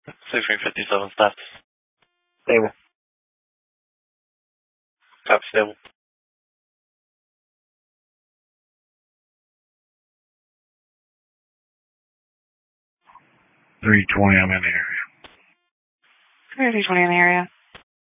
6357 status. Stable. Copy, stable. 320, I'm in the area. 320 in the area.